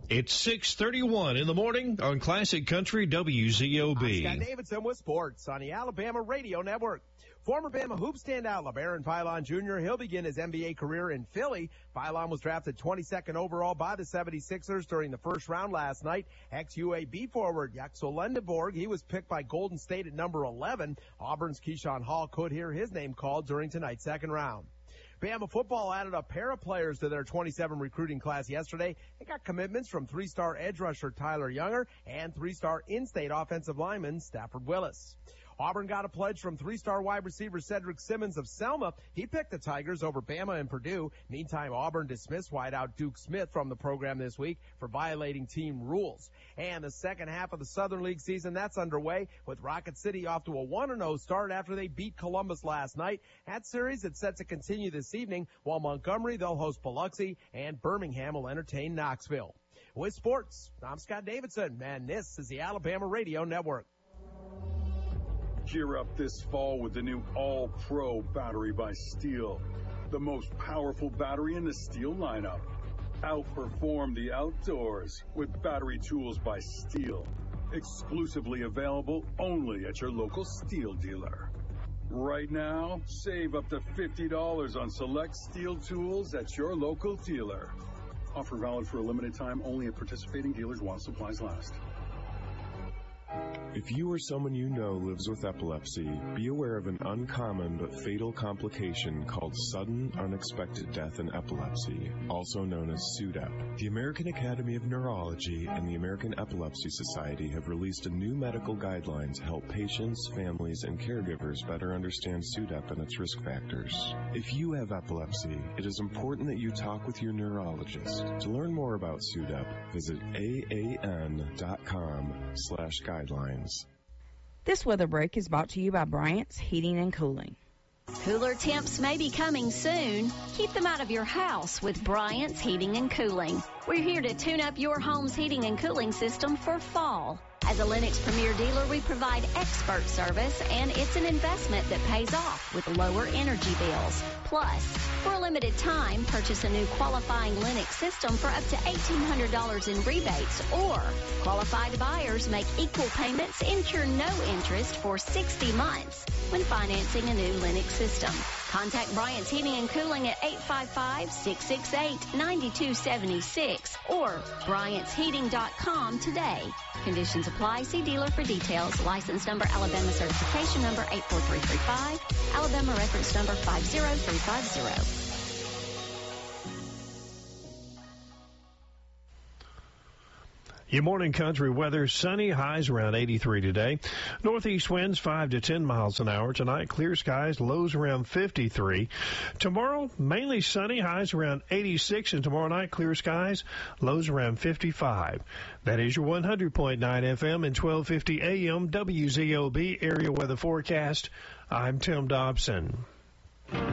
It's 6:31 in the morning on Classic Country WZOB. I'm Scott Davidson with sports on the Alabama Radio Network. Former Bama hoop standout LeBaron Philon Jr. He'll begin his NBA career in Philly. Philon was drafted 22nd overall by the 76ers during the first round last night. Ex-UAB forward Yaxel Lendeborg, he was picked by Golden State at number 11. Auburn's Keyshawn Hall could hear his name called during tonight's second round. Bama football added a pair of players to their 27 recruiting class yesterday. They got commitments from 3-star edge rusher Tyler Younger and 3-star in-state offensive lineman Stafford Willis. Auburn got a pledge from 3-star wide receiver Cedric Simmons of Selma. He picked the Tigers over Bama and Purdue. Meantime, Auburn dismissed wideout Duke Smith from the program this week for violating team rules. And the second half of the Southern League season, that's underway with Rocket City off to a 1-0 start after they beat Columbus last night. That series is set to continue this evening, while Montgomery, they'll host Biloxi, and Birmingham will entertain Knoxville. With sports, I'm Scott Davidson, and this is the Alabama Radio Network. Gear up this fall with the new All-Pro battery by Steel. The most powerful battery in the Steel lineup. Outperform the outdoors with battery tools by Steel. Exclusively available only at your local Steel dealer. Right now, save up to $50 on select Steel tools at your local dealer. Offer valid for a limited time only at participating dealers while supplies last. If you or someone you know lives with epilepsy, be aware of an uncommon but fatal complication called sudden unexpected death in epilepsy, also known as SUDEP. The American Academy of Neurology and the American Epilepsy Society have released a new medical guideline to help patients, families, and caregivers better understand SUDEP and its risk factors. If you have epilepsy, it is important that you talk with your neurologist. To learn more about SUDEP, visit aan.com/guidelines. This weather break is brought to you by Bryant's Heating and Cooling. Cooler temps may be coming soon. Keep them out of your house with Bryant's Heating and Cooling. We're here to tune up your home's heating and cooling system for fall. As a Lennox Premier dealer, we provide expert service, and it's an investment that pays off with lower energy bills. Plus, for a limited time, purchase a new qualifying Lennox system for up to $1,800 in rebates, or qualified buyers make equal payments, incur no interest for 60 months when financing a new Lennox system. Contact Bryant's Heating and Cooling at 855-668-9276 or Bryant'sHeating.com today. Conditions apply. See dealer for details. License number Alabama certification number 84335. Alabama reference number 50350. Your morning country weather, sunny, highs around 83 today. Northeast winds 5 to 10 miles an hour. Tonight, clear skies, lows around 53. Tomorrow, mainly sunny, highs around 86. And tomorrow night, clear skies, lows around 55. That is your 100.9 FM and 1250 AM WZOB area weather forecast. I'm Tim Dobson.